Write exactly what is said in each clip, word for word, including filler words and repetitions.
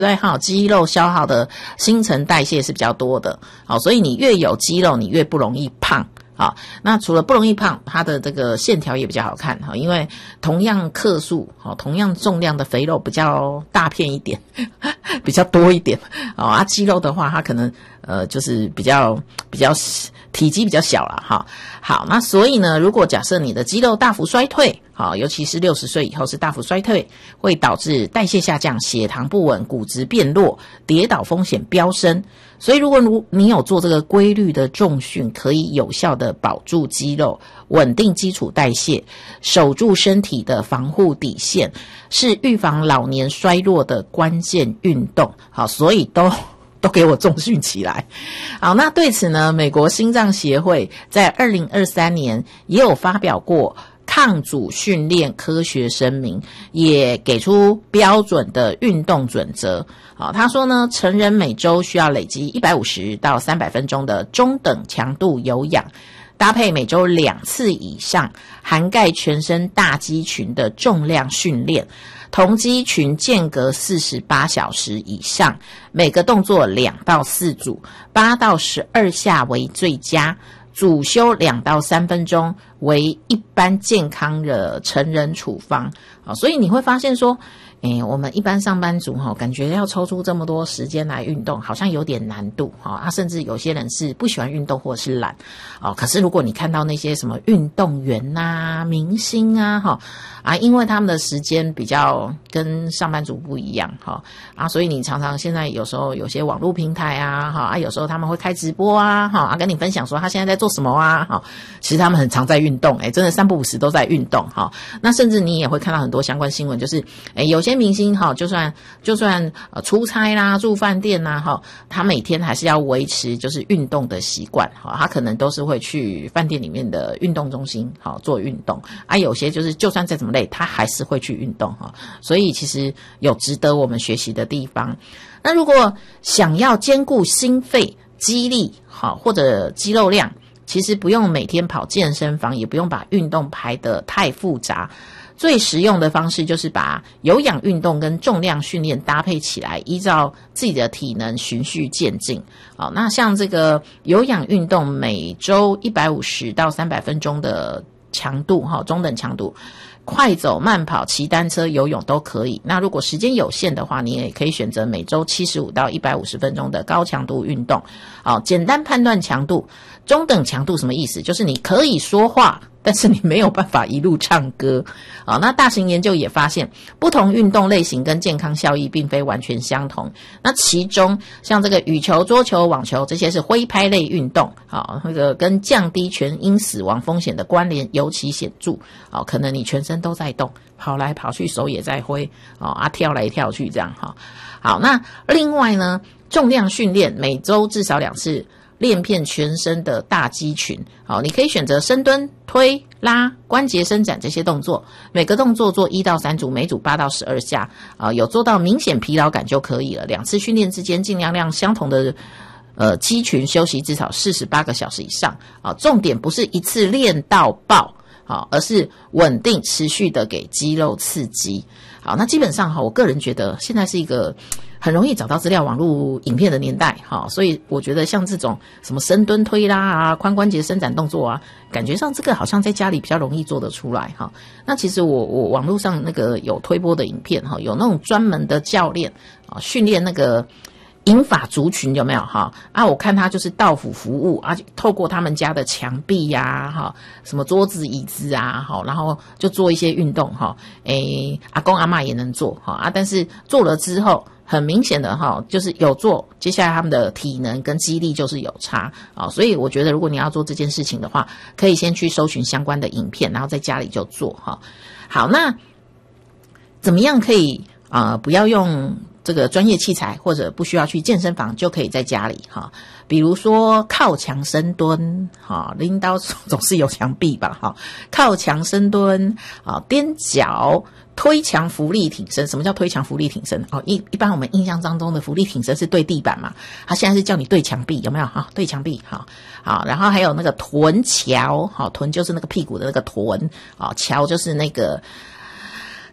对，好，肌肉消耗的新陈代谢是比较多的，好，所以你越有肌肉，你越不容易胖。好，那除了不容易胖，它的这个线条也比较好看哈，因为同样克数，好，同样重量的肥肉比较大片一点，比较多一点，哦啊，肌肉的话，它可能呃就是比较比较体积比较小啦，哈。好，那所以呢，如果假设你的肌肉大幅衰退，好，尤其是六十岁以后是大幅衰退，会导致代谢下降、血糖不稳、骨质变弱、跌倒风险飙升。所以如果你有做这个规律的重训，可以有效的保住肌肉，稳定基础代谢，守住身体的防护底线，是预防老年衰弱的关键运动。好，所以都都给我重训起来。好，那对此呢，美国心脏协会在二零二三年也有发表过抗阻训练科学声明，也给出标准的运动准则。好，他说呢，成人每周需要累积一百五十到三百分钟的中等强度有氧，搭配每周两次以上涵盖全身大肌群的重量训练，同肌群间隔四十八小时以上，每个动作两到四组，八到十二下为最佳，主休两到三分钟为一般健康的成人处方。好，所以你会发现说，诶，我们一般上班族哈，感觉要抽出这么多时间来运动，好像有点难度哈。啊，甚至有些人是不喜欢运动或是懒哦。可是如果你看到那些什么运动员呐、明星啊，哈啊，因为他们的时间比较跟上班族不一样哈啊，所以你常常现在有时候有些网络平台啊，哈啊，有时候他们会开直播啊，哈啊，跟你分享说他现在在做什么啊，哈，其实他们很常在运动，诶，真的三不五时都在运动哈。那甚至你也会看到很多相关新闻，就是诶，有些明星哈，就算就算呃出差啦、住饭店啦哈，他每天还是要维持就是运动的习惯哈，他可能都是会去饭店里面的运动中心好做运动啊，有些就是就算再怎么累，他还是会去运动哈，所以其实有值得我们学习的地方。那如果想要兼顾心肺、肌力好或者肌肉量，其实不用每天跑健身房，也不用把运动排得太复杂。最实用的方式就是把有氧运动跟重量训练搭配起来，依照自己的体能循序渐进。好，那像这个有氧运动，每周一百五十到三百分钟的强度，中等强度，快走、慢跑、骑单车、游泳都可以。那如果时间有限的话，你也可以选择每周七十五到一百五十分钟的高强度运动。好，简单判断强度。中等强度什么意思？就是你可以说话，但是你没有办法一路唱歌。好，那大型研究也发现，不同运动类型跟健康效益并非完全相同。那其中像这个羽球、桌球、网球这些是挥拍类运动，好，那个跟降低全因死亡风险的关联尤其显著。好，可能你全身都在动，跑来跑去，手也在挥，啊，跳来跳去这样哈。好，那另外呢，重量训练每周至少两次。练遍全身的大肌群，好，你可以选择深蹲、推、拉、关节伸展这些动作，每个动作做一到三组，每组八到十二下，啊，有做到明显疲劳感就可以了。两次训练之间尽量让相同的呃肌群休息至少四十八个小时以上，啊，重点不是一次练到爆，好，而是稳定持续的给肌肉刺激。好，那基本上哈，我个人觉得现在是一个很容易找到资料网络影片的年代哈，所以我觉得像这种什么深蹲推拉啊、髋关节伸展动作啊，感觉上这个好像在家里比较容易做得出来哈。那其实我我网络上那个有推播的影片哈，有那种专门的教练啊训练那个银发族群有没有哈啊？我看他就是到府服务啊，透过他们家的墙壁呀、啊、哈，什么桌子椅子啊，哈，然后就做一些运动哈。诶，阿公阿嬷也能做哈啊，但是做了之后，很明显的哈，就是有做，接下来他们的体能跟肌力就是有差啊。所以我觉得，如果你要做这件事情的话，可以先去搜寻相关的影片，然后在家里就做哈。好，那怎么样可以啊、呃？不要用这个专业器材，或者不需要去健身房，就可以在家里哈。比如说靠墙深蹲，哈，拎刀总是有墙壁吧，哈，靠墙深蹲啊，踮脚、推墙浮力挺身。什么叫推墙浮力挺身？哦，一一般我们印象当中的浮力挺身是对地板嘛，他现在是叫你对墙壁，有没有？哈，对墙壁，好，好，然后还有那个臀桥，好，臀就是那个屁股的那个臀，啊，桥就是那个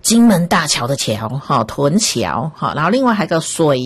金门大桥的桥，哈，屯桥，哈，然后另外还有个水